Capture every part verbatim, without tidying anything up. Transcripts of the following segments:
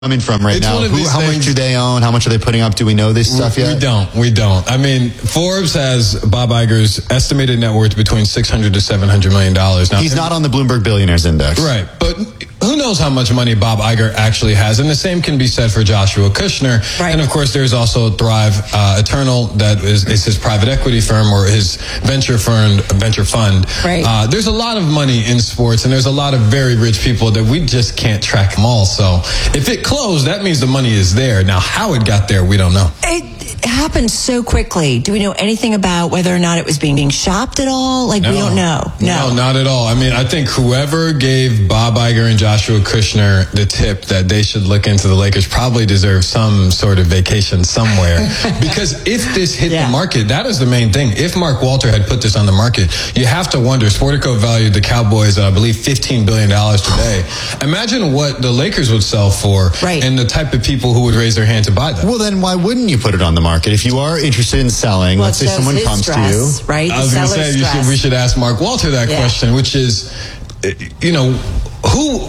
coming from right It's now? one of Who, these how much things- do they own? How much are they putting up? Do we know this stuff we, yet? We don't. We don't. I mean, Forbes has Bob Iger's estimated net worth between six hundred to seven hundred million dollars. Now, He's not on the Bloomberg Billionaires Index. Right. But who knows how much money Bob Iger actually has? And the same can be said for Joshua Kushner. Right. And of course, there's also Thrive uh, Eternal, that is, is his private equity firm or his venture fund. Venture fund. Right. Uh, there's a lot of money in sports, and there's a lot of very rich people that we just can't track them all. So if it closed, that means the money is there. Now, how it got there, we don't know. It happened so quickly. Do we know anything about whether or not it was being, being shopped at all? Like, No. we don't know. No. no, not at all. I mean, I think whoever gave Bob Iger and Joshua Kushner the tip that they should look into the Lakers probably deserve some sort of vacation somewhere. Because if this hit Yeah. the market, that is the main thing. If Mark Walter had put this on the market, you have to wonder, Sportico valued the Cowboys at, I believe, fifteen billion dollars today. Imagine what the Lakers would sell for, Right. and the type of people who would raise their hand to buy them. Well, then why wouldn't you put it on the market? If you are interested in selling, Well, let's say it shows someone his comes stress, to you. right? I was going to say, you should, we should ask Mark Walter that Yeah. question, which is, you know, who,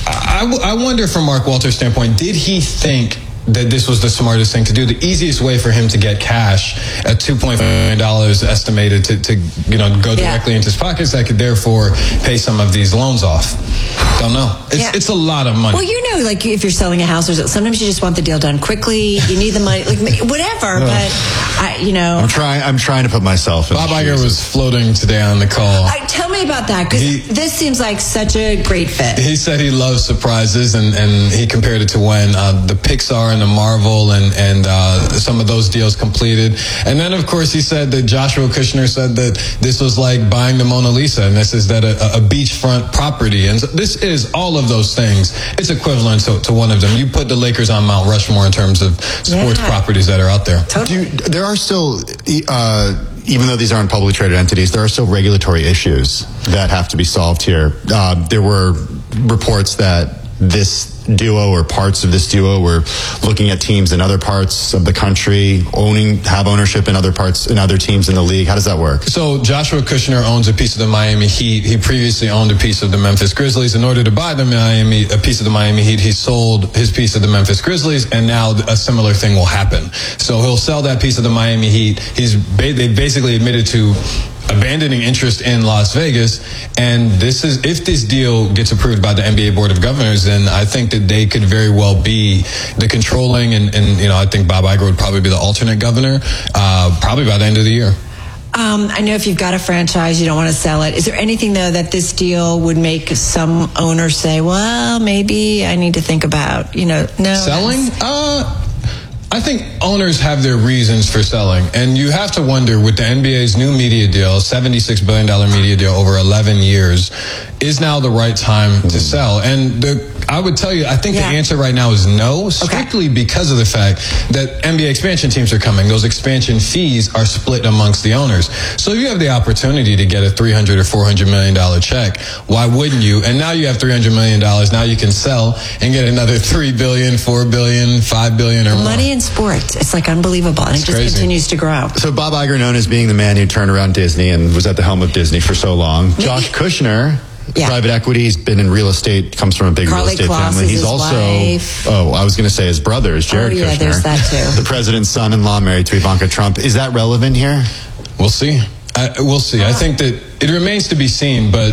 I, I wonder from Mark Walter's standpoint, did he think that this was the smartest thing to do? The easiest way for him to get cash at two point five million dollars estimated to, to you know, go directly Yeah. into his pockets that could therefore pay some of these loans off. Don't know. It's, Yeah. it's a lot of money. Well, you know, like if you're selling a house, or something, sometimes you just want the deal done quickly. You need the money, like whatever. But I, you know, I'm trying. I'm trying to put myself in. Bob the Iger shoes. was floating today on the call. I, tell me about that, because He- this seems like such a great fit. He said he loves surprises, and, and he compared it to when uh, the Pixar and the Marvel and, and uh, some of those deals completed. And then, of course, he said that Joshua Kushner said that this was like buying the Mona Lisa, and this is that a, a beachfront property. And so this is all of those things. It's equivalent to, to one of them. You put the Lakers on Mount Rushmore in terms of sports Yeah. properties that are out there. Do, there are still, uh, even though these aren't publicly traded entities, there are still regulatory issues that have to be solved here. Uh, there were reports that this duo or parts of this duo were looking at teams in other parts of the country, owning, have ownership in other parts, in other teams in the league. How does that work? So Joshua Kushner owns a piece of the Miami Heat. He previously owned a piece of the Memphis Grizzlies. In order to buy the Miami, a piece of the Miami Heat, he sold his piece of the Memphis Grizzlies, and now a similar thing will happen. So he'll sell that piece of the Miami Heat. He's ba- they basically admitted to abandoning interest in Las Vegas, and this is if this deal gets approved by the N B A Board of Governors, then I think that they could very well be the controlling, and, and you know I think Bob Iger would probably be the alternate governor, uh, probably by the end of the year. Um, I know if you've got a franchise, you don't want to sell it. Is there anything, though, that this deal would make some owner say, well, maybe I need to think about, you know, no. Selling? Uh, I think owners have their reasons for selling. And you have to wonder, with the N B A's new media deal, seventy-six billion dollars media deal over eleven years, is now the right time to sell? And the, I would tell you, I think Yeah. the answer right now is no, strictly because of the fact that N B A expansion teams are coming. Those expansion fees are split amongst the owners. So if you have the opportunity to get a three hundred or four hundred million dollars check, why wouldn't you? And now you have three hundred million dollars. Now you can sell and get another three billion dollars, four billion dollars, five billion dollars or more. Money in sports, it's like unbelievable, and it just crazy. continues to grow. So Bob Iger, known as being the man who turned around Disney and was at the helm of Disney for so long. Josh Kushner, Yeah. private equity, he's been in real estate, comes from a big Carly real estate Kloss family. is He's his also, wife. oh, I was going to say his brother is Jared Oh, yeah, Kushner. there's that too. The president's son-in-law married to Ivanka Trump. Is that relevant here? We'll see. I, we'll see. I think that it remains to be seen, but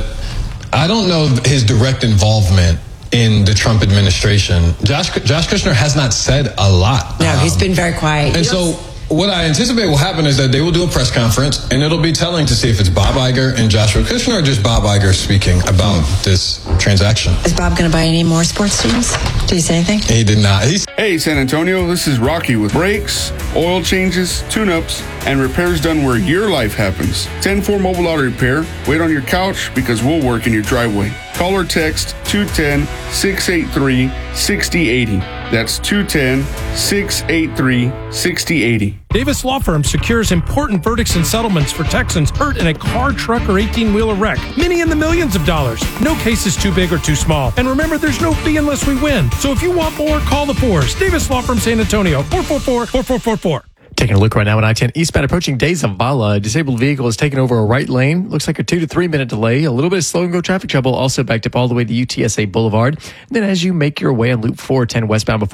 I don't know his direct involvement in the Trump administration. Josh, Josh Kushner has not said a lot. No, Um, he's been very quiet. And You know, so what I anticipate will happen is that they will do a press conference, and it'll be telling to see if it's Bob Iger and Joshua Kushner or just Bob Iger speaking about this transaction. is Bob going to buy any more sports teams? Did he say anything? He did not. He's Hey, San Antonio, this is Rocky with brakes, oil changes, tune-ups, and repairs done where your life happens. ten four Mobile Auto Repair. Wait on your couch because we'll work in your driveway. Call or text two one zero, six eight three, six zero eight zero. That's two one zero, six eight three, six zero eight zero. Davis Law Firm secures important verdicts and settlements for Texans hurt in a car, truck, or eighteen-wheeler wreck. Many in the millions of dollars. No case is too big or too small. And remember, there's no fee unless we win. So if you want more, call the Fours. Davis Law Firm San Antonio, four four four, four four four four. Taking a look right now on I ten eastbound approaching De Zavala. A disabled vehicle has taken over a right lane. Looks like a two to three minute delay. A little bit of slow and go traffic trouble also backed up all the way to U T S A Boulevard. And then as you make your way on Loop four ten westbound before